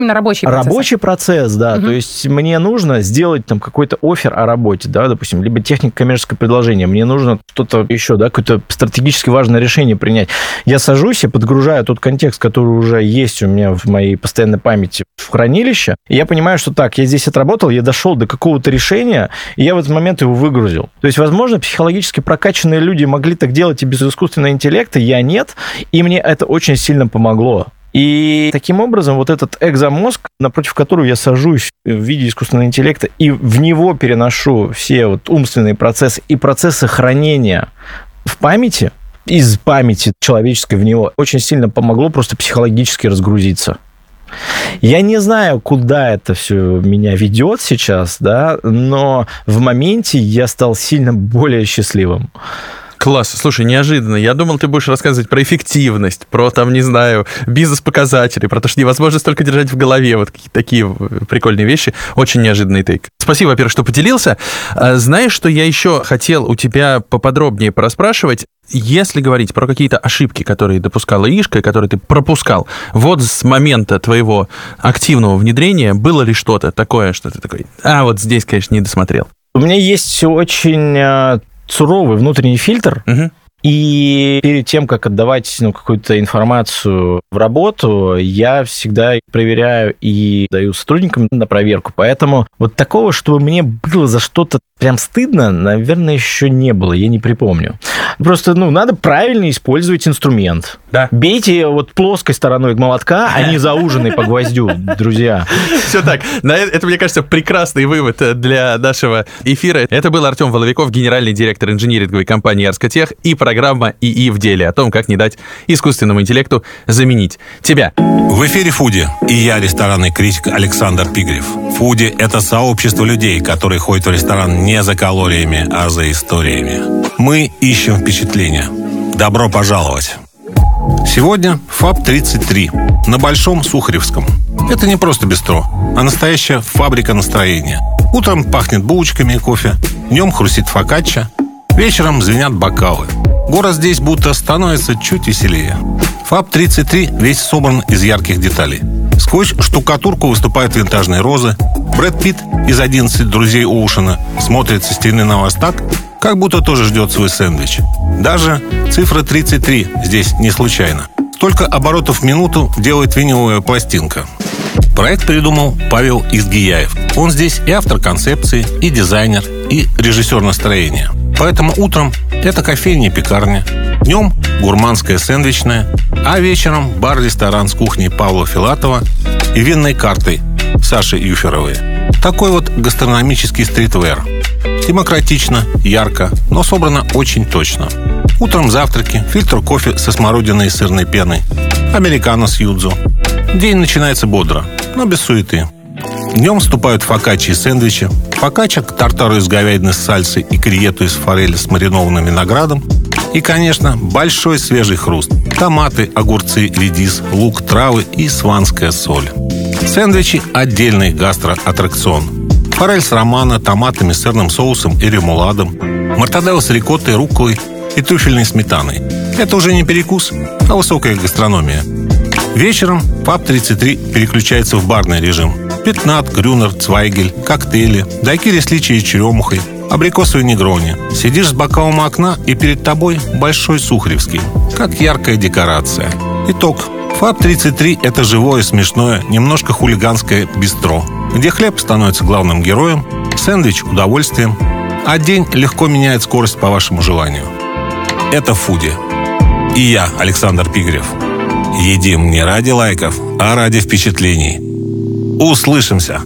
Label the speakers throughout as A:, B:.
A: Именно рабочий процесс.
B: Рабочий процесс, да. То есть мне нужно сделать там какой-то оффер о работе, да, допустим, либо техника коммерческого предложения. Мне нужно что-то еще, да, какое-то стратегически важное решение принять. Я сажусь, я подгружаю тот контекст, который уже есть у меня в моей постоянной памяти в хранилище, и я понимаю, что так, я здесь отработал, я дошел до какого-то решения, и я в этот момент его выгрузил. То есть, возможно, психологически прокачанные люди могли так делать и без искусственного интеллекта, я нет, и мне это очень сильно помогло. И таким образом вот этот экзомозг, напротив которого я сажусь в виде искусственного интеллекта и в него переношу все вот умственные процессы и процессы хранения в памяти, из памяти человеческой в него, очень сильно помогло просто психологически разгрузиться. Я не знаю, куда это все меня ведет сейчас, да, но в моменте я стал сильно более счастливым.
C: Класс. Слушай, неожиданно. Я думал, ты будешь рассказывать про эффективность, про, там, не знаю, бизнес-показатели, про то, что невозможно столько держать в голове. Вот какие-то такие прикольные вещи. Очень неожиданный тейк. Спасибо, во-первых, что поделился. Знаешь, что я еще хотел у тебя поподробнее пораспрашивать? Если говорить про какие-то ошибки, которые допускала Ишка, и которые ты пропускал, вот с момента твоего активного внедрения было ли что-то такое, что ты такой, вот здесь, конечно, не досмотрел?
B: У меня есть очень суровый внутренний фильтр, и перед тем, как отдавать какую-то информацию в работу, я всегда проверяю и даю сотрудникам на проверку. Поэтому вот такого, чтобы мне было за что-то прям стыдно, наверное, еще не было, я не припомню. Просто, надо правильно использовать инструмент.
C: Да.
B: Бейте вот плоской стороной молотка, а не зауженной по гвоздю, друзья.
C: Все так. Это, мне кажется, прекрасный вывод для нашего эфира. Это был Артем Воловиков, генеральный директор инжиниринговой компании «Арскотех», и программа «ИИ в деле» о том, как не дать искусственному интеллекту заменить тебя.
D: В эфире «Фуди» и я, ресторанный критик Александр Пигрев. «Фуди» — это сообщество людей, которые ходят в ресторан не за калориями, а за историями. Мы ищем впечатления. Добро пожаловать! Сегодня ФАБ-33 на Большом Сухаревском. Это не просто бистро, а настоящая фабрика настроения. Утром пахнет булочками и кофе, днем хрустит фокачча, вечером звенят бокалы. Город здесь будто становится чуть веселее. ФАБ-33 весь собран из ярких деталей. Сквозь штукатурку выступают винтажные розы. Брэд Питт из «11 друзей Оушена» смотрит со стены на вас так, как будто тоже ждет свой сэндвич. Даже цифра 33 здесь не случайно. Столько оборотов в минуту делает виниловая пластинка. Проект придумал Павел Изгияев. Он здесь и автор концепции, и дизайнер, и режиссер настроения. Поэтому утром это кофейня-пекарня, днем гурманская сэндвичная, а вечером бар-ресторан с кухней Павла Филатова и винной картой Саши Юферовой. Такой вот гастрономический стритвер. Демократично, ярко, но собрано очень точно. Утром завтраки, фильтр кофе со смородиной и сырной пеной, американо с юдзу. День начинается бодро, но без суеты. Днем вступают фокаччи и сэндвичи, фокачча к тартару из говядины с сальсой и криету из форели с маринованным виноградом. И, конечно, большой свежий хруст. Томаты, огурцы, редис, лук, травы и сванская соль. Сэндвичи – отдельный гастроаттракцион. Форель с романо, томатами, сырным соусом и ремуладом. Мортаделла с рикоттой, рукколой и трюфельной сметаной. Это уже не перекус, а высокая гастрономия. Вечером ФАБ-33 переключается в барный режим. Пятнат, грюнер, цвайгель, коктейли, дайкири с личией и черемухой, абрикосовые негрони. Сидишь с бокалом у окна, и перед тобой Большой Сухаревский, как яркая декорация. Итог. ФАБ-33 – это живое, смешное, немножко хулиганское бистро, где хлеб становится главным героем, сэндвич – удовольствием, а день легко меняет скорость по вашему желанию. Это «Фуди». И я, Александр Пигрев. Едим не ради лайков, а ради впечатлений. Услышимся!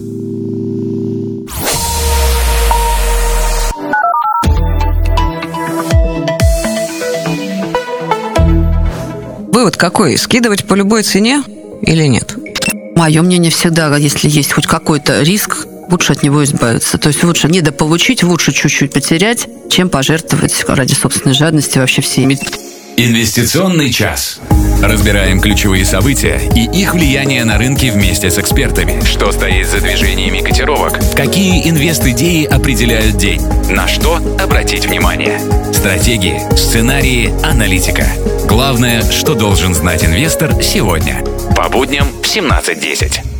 E: Вывод какой? Скидывать по любой цене или нет?
F: Мое мнение всегда, если есть хоть какой-то риск, лучше от него избавиться. То есть лучше недополучить, лучше чуть-чуть потерять, чем пожертвовать ради собственной жадности вообще всеми.
G: Инвестиционный час. Разбираем ключевые события и их влияние на рынки вместе с экспертами. Что стоит за движениями котировок? Какие инвест-идеи определяют день? На что обратить внимание? Стратегии, сценарии, аналитика. Главное, что должен знать инвестор сегодня. По будням в 17:10.